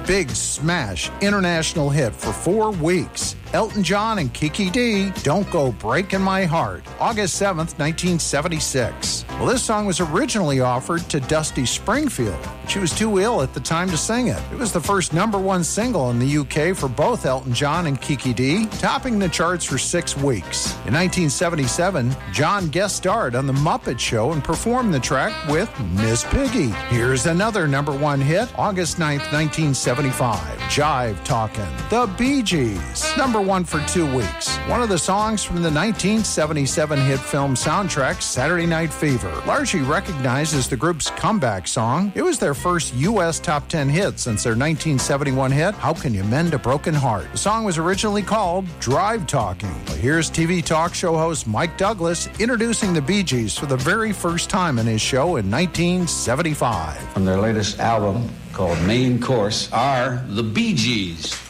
big smash international hit for 4 weeks. Elton John and Kiki Dee, Don't Go Breaking My Heart, August 7th, 1976. Well, this song was originally offered to Dusty Springfield. She was too ill at the time to sing it. It was the first #1 single in the UK for both Elton John and Kiki Dee, topping the charts for 6 weeks. In 1977, John guest starred on The Muppet Show and performed the track with Miss Piggy. Here's another #1 hit, August 9th, 1975, Jive Talkin', The Bee Gees, #1 for 2 weeks. One of the songs from the 1977 hit film soundtrack, Saturday Night Fever, largely recognized as the group's comeback song. It was their first U.S. top 10 hit since their 1971 hit, How Can You Mend a Broken Heart? The song was originally called Drive Talking. Well, here's TV talk show host Mike Douglas introducing the Bee Gees for the very first time in his show in 1975. From their latest album called Main Course are the Bee Gees.